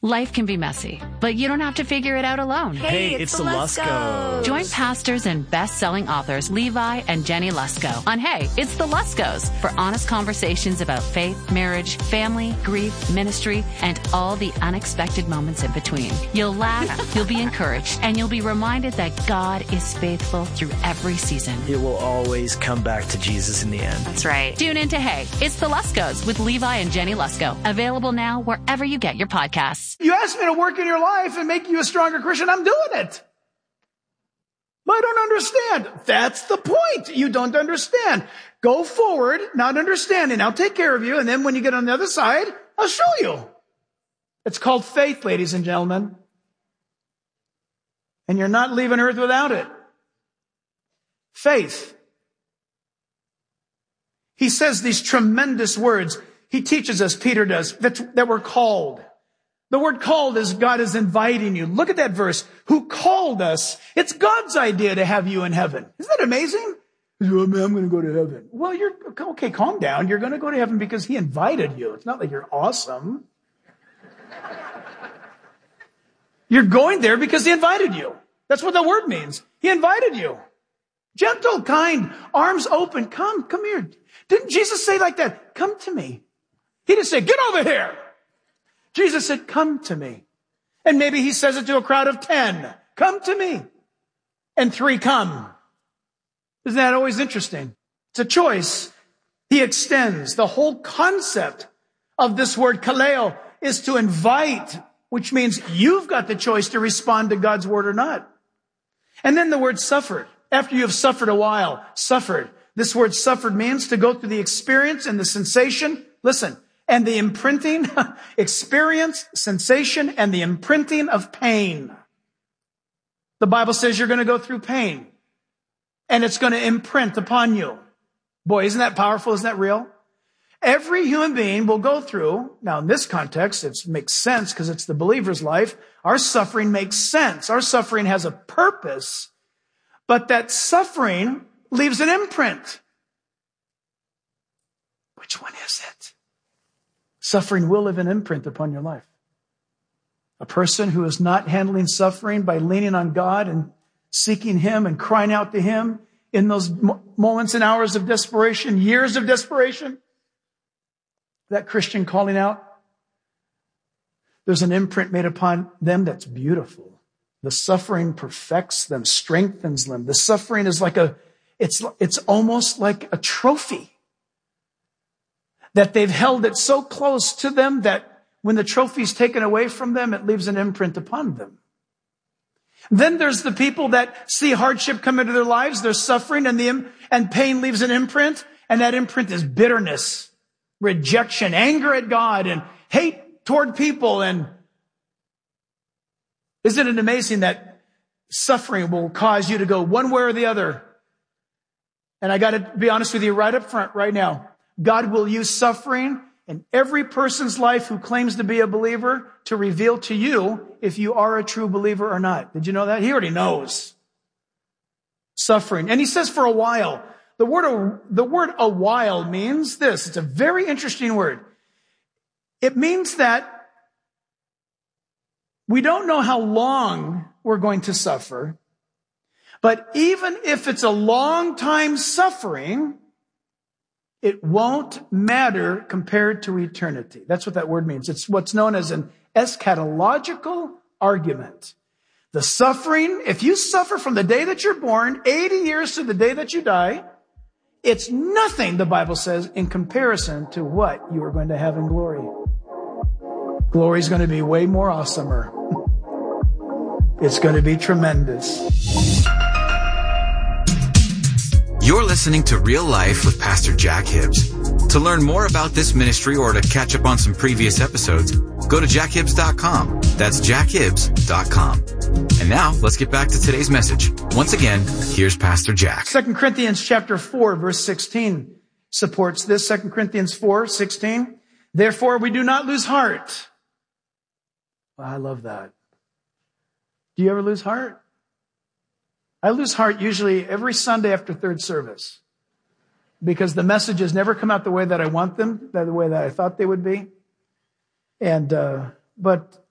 Life can be messy, but you don't have to figure it out alone. Hey, it's the Luskos. Join pastors and best-selling authors Levi and Jenny Lusko on Hey, It's the Luskos for honest conversations about faith, marriage, family, grief, ministry, and all the unexpected moments in between. You'll laugh, you'll be encouraged, and you'll be reminded that God is faithful through every season. It will always come back to Jesus in the end. That's right. Tune in to Hey, It's the Luskos with Levi and Jenny Lusko. Available now wherever you get your podcasts. You asked me to work in your life and make you a stronger Christian. I'm doing it. But I don't understand. That's the point. You don't understand. Go forward, not understanding. I'll take care of you. And then when you get on the other side, I'll show you. It's called faith, ladies and gentlemen. And you're not leaving earth without it. Faith. He says these tremendous words. He teaches us, Peter does, that we're called. The word called is God is inviting you. Look at that verse. Who called us? It's God's idea to have you in heaven. Isn't that amazing? I'm going to go to heaven. Well, okay, calm down. You're going to go to heaven because he invited you. It's not like you're awesome. You're going there because he invited you. That's what the word means. He invited you. Gentle, kind, arms open. Come here. Didn't Jesus say like that? Come to me. He didn't say, get over here. Jesus said, come to me. And maybe he says it to a crowd of 10. Come to me. And 3 come. Isn't that always interesting? It's a choice. He extends. The whole concept of this word kaleo is to invite, which means you've got the choice to respond to God's word or not. And then the word suffered. After you have suffered a while, suffered. This word suffered means to go through the experience and the sensation. Listen. And the imprinting, experience, sensation, and the imprinting of pain. The Bible says you're going to go through pain. And it's going to imprint upon you. Boy, isn't that powerful? Isn't that real? Every human being will go through, now in this context, it makes sense because it's the believer's life. Our suffering makes sense. Our suffering has a purpose. But that suffering leaves an imprint. Which one is it? Suffering will leave an imprint upon your life. A person who is not handling suffering by leaning on God and seeking him and crying out to him in those moments and hours of desperation, years of desperation, that Christian calling out, there's an imprint made upon them that's beautiful. The suffering perfects them, strengthens them. The suffering is like it's almost like a trophy. That they've held it so close to them that when the trophy's taken away from them, it leaves an imprint upon them. Then there's the people that see hardship come into their lives, their suffering, and pain leaves an imprint, and that imprint is bitterness, rejection, anger at God, and hate toward people. And isn't it amazing that suffering will cause you to go one way or the other? And I got to be honest with you right up front right now. God will use suffering in every person's life who claims to be a believer to reveal to you if you are a true believer or not. Did you know that? He already knows. Suffering. And he says for a while. The word a while means this. It's a very interesting word. It means that we don't know how long we're going to suffer. But even if it's a long time suffering, it won't matter compared to eternity. That's what that word means. It's what's known as an eschatological argument. The suffering, if you suffer from the day that you're born, 80 years to the day that you die, it's nothing, the Bible says, in comparison to what you are going to have in glory. Glory is going to be way more awesomer. It's going to be tremendous. You're listening to Real Life with Pastor Jack Hibbs. To learn more about this ministry or to catch up on some previous episodes, go to jackhibbs.com. That's jackhibbs.com. And now, let's get back to today's message. Once again, here's Pastor Jack. 2 Corinthians chapter 4, verse 16 supports this. 2 Corinthians 4, 16. Therefore, we do not lose heart. Well, I love that. Do you ever lose heart? I lose heart usually every Sunday after third service because the messages never come out the way that I want them, the way that I thought they would be. But